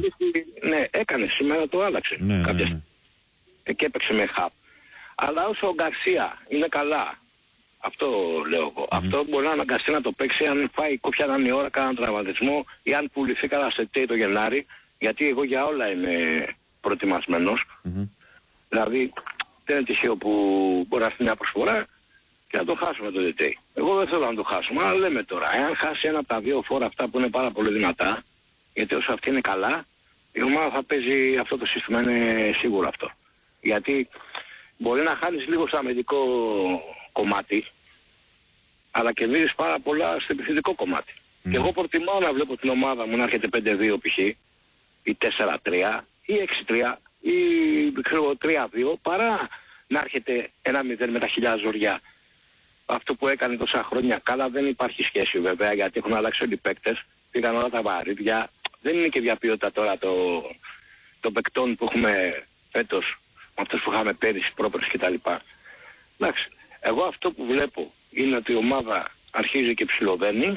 Ναι, έκανε σήμερα, το άλλαξε. Ναι. Και έπαιξε με χαπ. Αλλά όσο ο Γκαρσία είναι καλά, αυτό λέω εγώ. Αυτό μπορεί να αναγκαστεί να το παίξει αν φάει κόφια έναν η ώρα, κανέναν τραυματισμό ή αν πουληθεί καλά σε τέλη το Γενάρη. Γιατί εγώ για όλα είμαι προετοιμασμένος. Δηλαδή δεν είναι τυχαίο που μπορεί να έρθει μια προσφορά και να το χάσουμε το ΔΤ. Εγώ δεν θέλω να το χάσουμε, αλλά λέμε τώρα, εάν χάσει ένα από τα δύο φόρα αυτά που είναι πάρα πολύ δυνατά, γιατί όσο αυτή είναι καλά, η ομάδα θα παίζει αυτό το σύστημα, είναι σίγουρο αυτό. Γιατί μπορεί να χάνεις λίγο στο αμυντικό κομμάτι, αλλά κερδίζεις πάρα πολλά στο επιθετικό κομμάτι. Και εγώ προτιμάω να βλέπω την ομάδα μου να έρχεται 5-2 π.χ. ή 4-3 ή 6-3 ή 3-2 παρά να έρχεται 1-0 με τα χιλιάδες ζωριά. Αυτό που έκανε τόσα χρόνια, καλά δεν υπάρχει σχέση βέβαια, γιατί έχουν αλλάξει όλοι οι παίκτες, πήγαν όλα τα βαρύδια, δεν είναι και διαποιότητα τώρα των παικτών που έχουμε φέτος, με αυτούς που είχαμε πέρυσι, πρόπερσι κτλ. Εντάξει, εγώ αυτό που βλέπω είναι ότι η ομάδα αρχίζει και ψιλοβαίνει,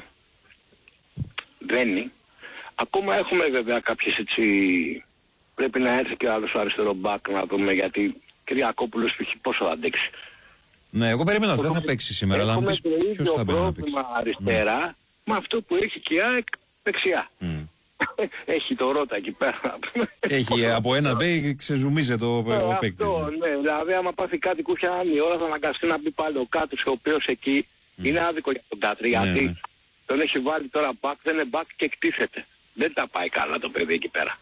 βαίνει. Ακόμα έχουμε βέβαια κάποιες έτσι, πρέπει να έρθει και άλλος αριστερό μπακ να δούμε, γιατί Κυριακόπουλος πόσο θα αντέξει. Ναι, εγώ περίμενα ότι δεν θα παίξει σήμερα, αλλά αν πεις ποιος θα παίξει να παίξει. Αριστερά με αυτό που έχει και η ΑΕΚ δεξιά. Έχει το Ρώτα εκεί πέρα. Έχει από ένα μπέι ξεζουμίζεται ο παίκτης. Αυτό, ναι, δηλαδή άμα πάθει κάτι κούφια η ώρα θα αναγκαστεί να μπει πάλι ο Κάτρης, ο οποίος εκεί είναι άδικο για τον Κάτρη, γιατί τον έχει βάλει τώρα back, δεν είναι back και εκτίθεται. Δεν τα πάει καλά το παιδί εκεί πέρα.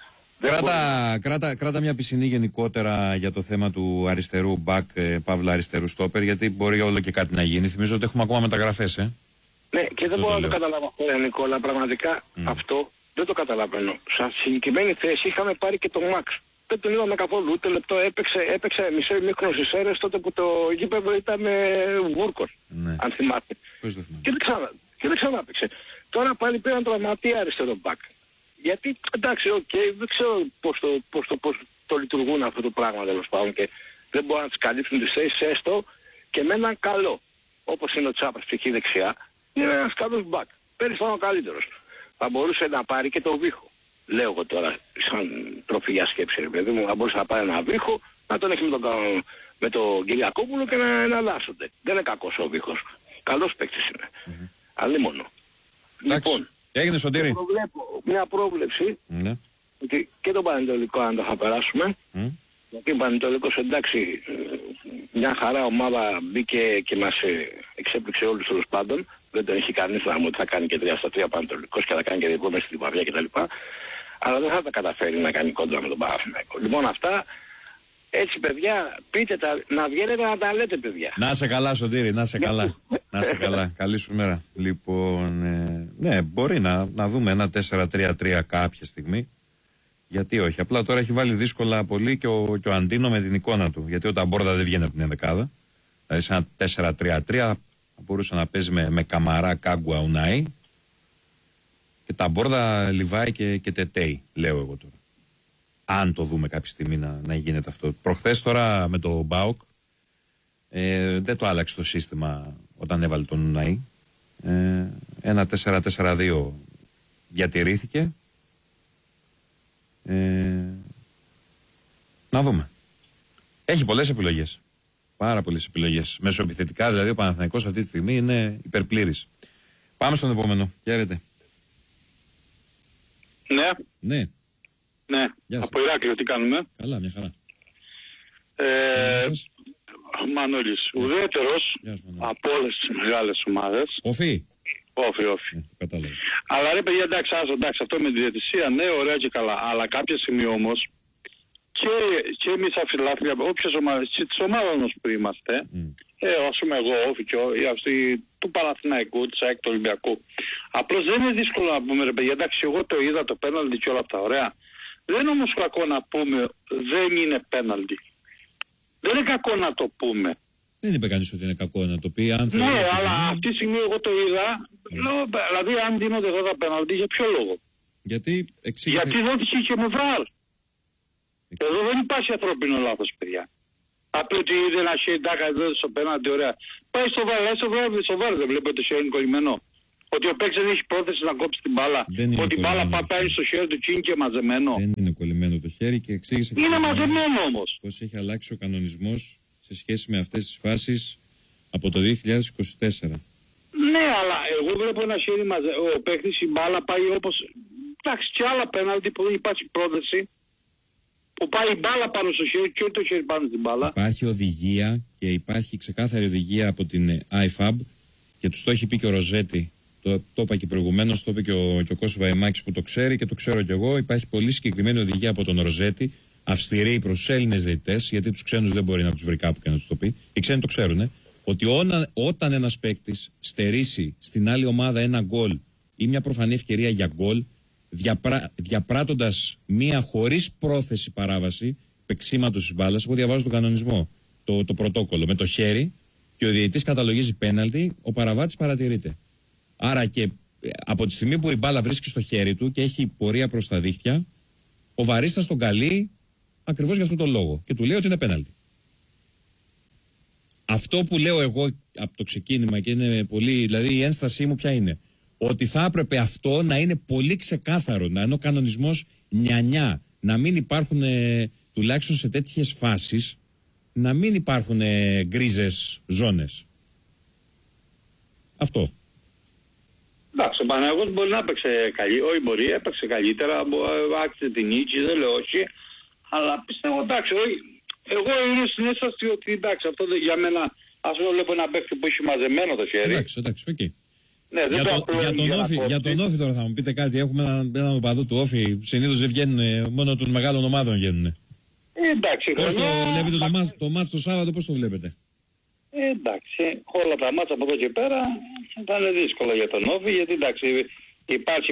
Κράτα μια πισινή γενικότερα για το θέμα του αριστερού back, παύλα αριστερού στόπερ, γιατί μπορεί όλο και κάτι να γίνει. Θυμίζω ότι έχουμε ακόμα μεταγραφές, Ναι, και δεν μπορώ να το καταλάβω αυτό, Νικόλα, πραγματικά αυτό δεν το καταλαβαίνω. Σε συγκεκριμένη θέση είχαμε πάρει και τον Μαξ. Δεν τον είδαμε καθόλου, ούτε λεπτό, έπαιξε μισό ημίχρονο στις αίρες τότε που το γήπεδο ήταν βούρκος, αν θυμάστε. Και δεν ξανά έπαιξε. Τώρα πάλι πήραν τραυματία αριστερό μπακ. Γιατί, εντάξει, δεν ξέρω πώς το λειτουργούν αυτό το πράγμα τέλος πάντων και δεν μπορούν να τις καλύψουν τις θέσεις έστω και με έναν καλό, όπως είναι ο Τσάπας π.χ. δεξιά, είναι ένας καλός μπακ. Πέρυσι ήταν ο καλύτερος. Θα μπορούσε να πάρει και το Βίχο. Λέω εγώ τώρα, σαν τροφή για σκέψη, ρε παιδί μου, θα μπορούσε να πάρει ένα Βίχο, να τον έχει με τον Κυριακόπουλο και να εναλλάσσονται. Δεν είναι κακός ο Βίχος. Καλός παίκτης είναι. Αλλήμονο. Λοιπόν, έγινε Σωτήρη. Μια πρόβλεψη ότι και τον Πανετολικό αν το θα περάσουμε. Γιατί ο Πανετολικός, εντάξει, μια χαρά ομάδα μπήκε και μας εξέπληξε όλους τέλος πάντων. Δεν τον έχει κανείς να μου ότι θα κάνει και 3-3 Πανετολικός και θα κάνει και δικό μέσα στην Παβιά κτλ. Αλλά δεν θα τα καταφέρει να κάνει κόντρα με τον Παναθηναϊκό. Λοιπόν αυτά, έτσι παιδιά, πείτε τα, να βγαίνετε να τα λέτε παιδιά. Να σε καλά Σωτήρη, να σε καλά. Να σε καλά, καλή σου μέρα. Λοιπόν, ναι, μπορεί να δούμε ένα 4-3-3 κάποια στιγμή. Γιατί όχι, απλά τώρα έχει βάλει δύσκολα πολύ και ο Αντίνο με την εικόνα του. Γιατί ο Ταμπόρδα δεν βγαίνει από την ενδεκάδα. Δηλαδή σε ένα 4-3-3 θα μπορούσε να παίζει με Καμαρά, Κάγκουα, Ουνάι. Και Ταμπόρδα, Λιβάη και Τετέι, λέω εγώ τώρα. Αν το δούμε κάποια στιγμή να γίνεται αυτό. Προχθές τώρα με το ΜΠΑΟΚ δεν το άλλαξε το σύστημα όταν έβαλε τον Ουνάι. Ένα 4-4-2 διατηρήθηκε. Να δούμε. Έχει πολλές επιλογές. Πάρα πολλές επιλογές. Μεσοεπιθετικά δηλαδή ο Παναθηναϊκός αυτή τη στιγμή είναι υπερπλήρης. Πάμε στον επόμενο. Χαίρετε. Ναι. Από Ηράκλειο τι κάνουμε? Καλά, μια χαρά. Μανώλης, ουδέτερος από όλες τις μεγάλες ομάδες. Όφι. Κατάλαβα. Αλλά ρε παιδιά, εντάξει, αυτό με τη διαιτησία, ναι, ωραία και καλά. Αλλά κάποια στιγμή όμως και εμείς αφιλάθλια, όποιες ομάδες, της ομάδας μας που είμαστε, ας πούμε εγώ, Όφι και αυτοί του Παναθηναϊκού, της ΑΕΚ, του Ολυμπιακού. Απλώς δεν είναι δύσκολο να πούμε ρε παιδιά, εντάξει, εγώ το είδα το πέναλτι και όλα αυτά, ωραία. Δεν είναι όμως κακό να πούμε δεν είναι πέναλτι. Δεν είναι κακό να το πούμε. Δεν είπε κανείς ότι είναι κακό να το πει. Ναι, αλλά αυτή τη στιγμή εγώ το είδα. Δηλαδή, αν δίνονται εδώ τα πέναλτι, για ποιο λόγο? Γιατί δόθηκε και με βάρ. Εδώ δεν υπάρχει ανθρώπινο λάθος, παιδιά. Από ότι είδε ένα χέρι, τάκα εδώ στο πέναλτι, ωραία. Πάει στο βάρ, στο βάρ δεν βλέπετε το χέρι κολλημένο. Ότι ο παίκτης δεν έχει πρόθεση να κόψει την μπάλα. Ότι η μπάλα πάει στο χέρι του και είναι και μαζεμένο. Δεν είναι κολλημένο το χέρι και εξήγησε. Είναι μαζεμένο όμως. Πώς έχει αλλάξει ο κανονισμός σε σχέση με αυτές τις φάσεις από το 2024. Ναι, αλλά εγώ βλέπω ένα χέρι ο παίκτης, η μπάλα πάει όπως... Εντάξει, και άλλα πέναλτι που δεν υπάρχει πρόθεση, που πάει η μπάλα πάνω στο χέρι και όχι το χέρι πάνω στην μπάλα. Υπάρχει οδηγία και υπάρχει ξεκάθαρη οδηγία από την IFAB και τους το έχει πει και ο Ροζέτη. Το είπα και προηγουμένως, το είπε και ο Κώστας Βαϊμάκης που το ξέρει και το ξέρω κι εγώ. Υπάρχει πολύ συγκεκριμένη οδηγία από τον Ροζέτη, αυστηρή προς τους Έλληνες διαιτητές, γιατί τους ξένους δεν μπορεί να τους βρει κάπου και να τους το πει. Οι ξένοι το ξέρουν, ότι όταν ένας παίκτης στερήσει στην άλλη ομάδα ένα γκολ ή μια προφανή ευκαιρία για γκολ, διαπράττοντας μία χωρίς πρόθεση παράβαση παίξήματος της μπάλας, εγώ διαβάζω τον κανονισμό, το πρωτόκολλο, με το χέρι και ο διαιτητής καταλογίζει πέναλτι, ο παραβάτης παρατηρείται. Άρα και από τη στιγμή που η μπάλα βρίσκει στο χέρι του και έχει πορεία προς τα δίχτυα, ο βαρίστας τον καλεί ακριβώς για αυτόν τον λόγο και του λέει ότι είναι πέναλτι. Αυτό που λέω εγώ από το ξεκίνημα και είναι πολύ, δηλαδή η ένστασή μου ποια είναι, ότι θα έπρεπε αυτό να είναι πολύ ξεκάθαρο, να είναι ο κανονισμός νιανιά, να μην υπάρχουν τουλάχιστον σε τέτοιες φάσεις, να μην υπάρχουν γκρίζες ζώνες. Αυτό. Εντάξει, ο Παναγιώτης μπορεί να έπαιξε καλύτερα, όχι μπορεί, έπαιξε καλύτερα, άξιζε την νίκη, δεν λέω όχι, αλλά πιστεύω εντάξει, εγώ είναι συνέσταση ότι εντάξει, αυτό για μένα, ας πούμε βλέπω ένα παίκτη που έχει μαζεμένο το χέρι. Εντάξει, οκ. Ναι, για τον Όφη τώρα θα μου πείτε κάτι, έχουμε έναν οπαδού του Όφη, συνήθως δεν βγαίνουν, μόνο των μεγάλων ομάδων βγαίνουν. Εντάξει, πώς το βλέπετε το μάτς το Σάββατο, πώς το βλέπετε? Εντάξει, όλα τα μάτσα από εδώ και πέρα θα είναι δύσκολα για τον Όφη, γιατί εντάξει υπάρχει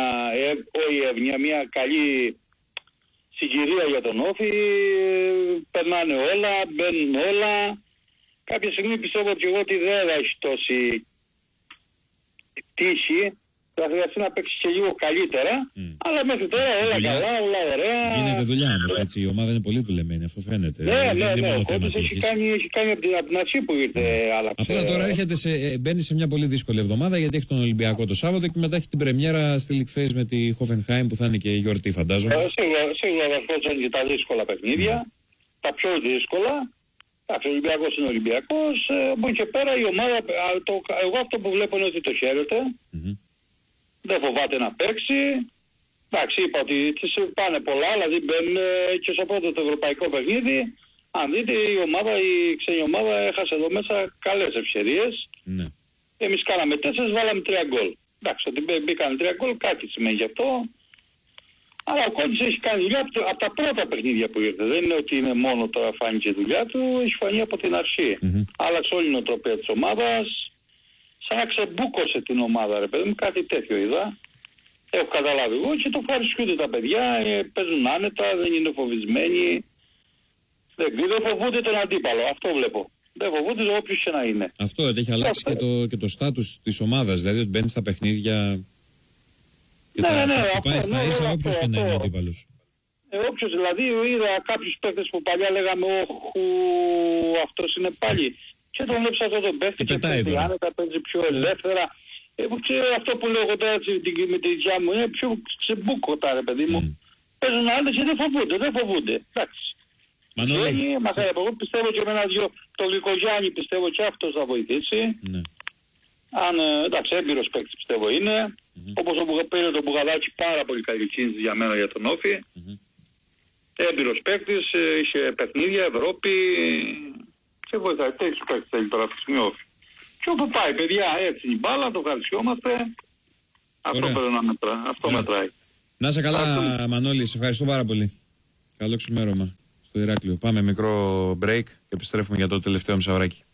μια καλή συγκυρία για τον Όφη, περνάνε όλα, μπαίνουν όλα. Κάποια στιγμή πιστεύω και εγώ ότι δεν θα έχει τόση τύχη, θα χρειαστεί να παίξει και λίγο καλύτερα, αλλά μέχρι τώρα όλα καλά, όλα ωραία. Γίνεται δουλειά όμως, έτσι, η ομάδα είναι πολύ δουλεμένη, αυτό φαίνεται. Ναι, ο Κόντος έχει κάνει από την αρχή που ήρθε, άλλαξε. Απλά τώρα μπαίνει σε μια πολύ δύσκολη εβδομάδα, γιατί έχει τον Ολυμπιακό το Σάββατο και μετά έχει την πρεμιέρα στη League Phase με τη Hoffenheim που θα είναι και η γιορτή, φαντάζομαι. Σίγουρα θα έρθουν και τα δύσκολα παιχνίδια, τα πιο δύσκολα. Ο Ολυμπιακός είναι Ολυμπιακός, από εκεί και πέρα η ομάδα, εγώ αυτό που βλέπω είναι ότι το χαίρεται, δεν φοβάται να παίξει. Εντάξει, είπα ότι τις πάνε πολλά, δηλαδή μπαίνουν και στο πρώτο το ευρωπαϊκό παιχνίδι. Αν δείτε η ξένη ομάδα έχασε εδώ μέσα καλές ευκαιρίες. Ναι. Εμείς κάναμε 4, βάλαμε 3 γκολ. Εντάξει, ότι μπήκαν 3 γκολ, κάτι σημαίνει γι' αυτό. Αλλά ο Κόντης έχει κάνει δουλειά από τα πρώτα παιχνίδια που ήρθε. Δεν είναι ότι είναι μόνο τώρα φάνηκε η δουλειά του, έχει φανεί από την αρχή. Άλλαξε όλη η νοοτροπία της ομάδας, σαν να ξεμπούκωσε την ομάδα, ρε παιδί μου, κάτι τέτοιο είδα. Έχω καταλάβει εγώ και το ευχαριστούνται τα παιδιά, παίζουν άνετα, δεν είναι φοβισμένοι. Δεν φοβούνται τον αντίπαλο, αυτό βλέπω. Δεν φοβούνται όποιος και να είναι. Αυτό έχει αλλάξει και το στάτους της ομάδας, δηλαδή ότι μπαίνει στα παιχνίδια. Και τα χτυπάει στα ίσα όποιος και να είναι ο αντίπαλος. Όποιος δηλαδή, είδα κάποιους παίκτες που παλιά λέγαμε όχου αυτός είναι πάλι. Και τον βλέψα αυτό τον παίκτη και παίζει άνετα, παίζει πιο ελεύθερα. Και αυτό που λέω εγώ τώρα με τη δικιά μου είναι πιο ξεμπούκοτα ρε παιδί μου. Παίζουν άνετα και δεν φοβούνται. Εντάξει. Εγώ πιστεύω και με ένα-δυο, το Λυκογιάννη πιστεύω και αυτός θα βοηθήσει. Αν εντάξει έμπειρος παίκτης πιστεύω είναι. Όπως πήρε τον Μπουγαδάκη, πάρα πολύ καλή κίνηση για μένα για τον Όφη. Έμπειρος παίκτης, είχε παιχνίδια, Ευρώπη και βοηθάει. Τέτοιους παίκτης θέλει τώρα αυτή τη στιγμή Όφη. Και όπου πάει παιδιά, έτσι η μπάλα, το ευχαριστιόμαστε. Αυτό πρέπει να μετράει. Αυτό μετράει. Να είσαι καλά Μανώλη, σε ευχαριστώ πάρα πολύ. Καλό ξημέρωμα στο Ηράκλειο. Πάμε μικρό break και επιστρέφουμε για το τελευταίο μισάωράκι.